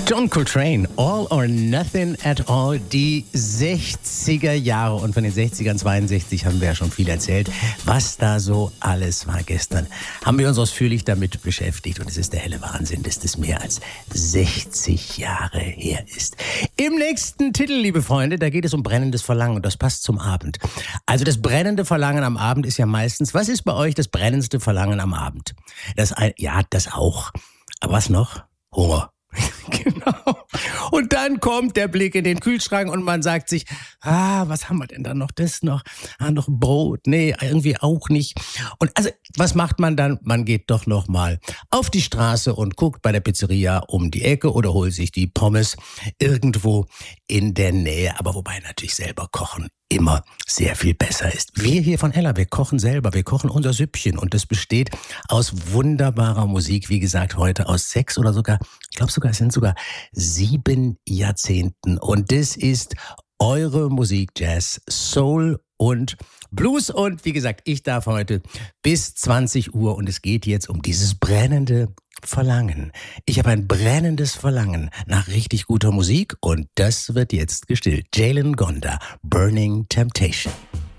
John Coltrane, All or Nothing at All, die 60er Jahre. Und von den 60ern, 62 haben wir ja schon viel erzählt, was da so alles war. Gestern haben wir uns ausführlich damit beschäftigt und es ist der helle Wahnsinn, dass das mehr als 60 Jahre her ist. Im nächsten Titel, liebe Freunde, da geht es um brennendes Verlangen und das passt zum Abend. Also das brennende Verlangen am Abend ist ja meistens, was ist bei euch das brennendste Verlangen am Abend? Das auch. Aber was noch? Hunger. Genau. Und dann kommt der Blick in den Kühlschrank und man sagt sich, was haben wir denn da noch? Das noch? Noch Brot? Nee, irgendwie auch nicht. Und also, was macht man dann? Man geht doch noch mal auf die Straße und guckt bei der Pizzeria um die Ecke oder holt sich die Pommes irgendwo in der Nähe. Aber wobei natürlich selber kochen immer sehr viel besser ist. Wir hier von Ella, wir kochen selber, wir kochen unser Süppchen und das besteht aus wunderbarer Musik, wie gesagt, heute aus 6 oder sogar, ich glaube sogar, es sind sogar 7 Jahrzehnten und das ist eure Musik, Jazz, Soul und Blues und wie gesagt, ich darf heute bis 20 Uhr und es geht jetzt um dieses brennende Verlangen. Ich habe ein brennendes Verlangen nach richtig guter Musik und das wird jetzt gestillt. Jalen Gonda, Burning Temptation.